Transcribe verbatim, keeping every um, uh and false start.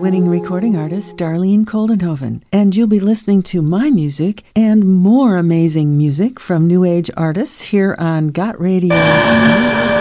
Grammy-winning recording artist Darlene Koldenhoven, and you'll be listening to my music and more amazing music from New Age artists here on Got Radio's